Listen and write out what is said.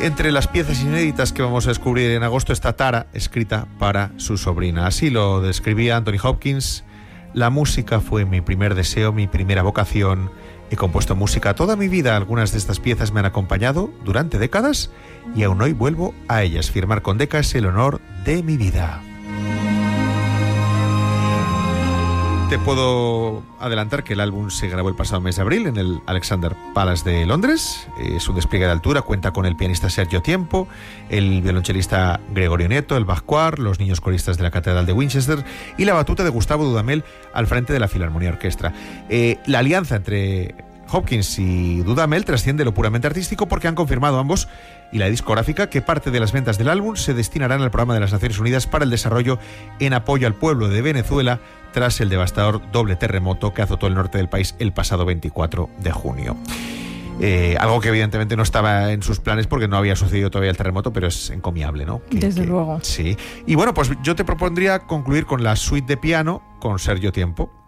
Entre las piezas inéditas que vamos a descubrir en agosto está Tara, escrita para su sobrina. Así lo describía Anthony Hopkins: la música fue mi primer deseo, mi primera vocación. He compuesto música toda mi vida. Algunas de estas piezas me han acompañado durante décadas y aún hoy vuelvo a ellas. Firmar con Decca es el honor de mi vida. Te puedo adelantar que el álbum se grabó el pasado mes de abril en el Alexander Palace de Londres. Es un despliegue de altura, cuenta con el pianista Sergio Tiempo, el violonchelista Gregorio Nieto, el Bach Choir, los niños coristas de la Catedral de Winchester y la batuta de Gustavo Dudamel al frente de la Filarmonía Orquestra. La alianza entre Hopkins y Dudamel trasciende lo puramente artístico porque han confirmado ambos y la discográfica que parte de las ventas del álbum se destinarán al programa de las Naciones Unidas para el desarrollo en apoyo al pueblo de Venezuela tras el devastador doble terremoto que azotó el norte del país el pasado 24 de junio. Algo que evidentemente no estaba en sus planes porque no había sucedido todavía el terremoto, pero es encomiable, ¿no? Desde luego. Sí. Y bueno, pues yo te propondría concluir con la suite de piano con Sergio Tiempo.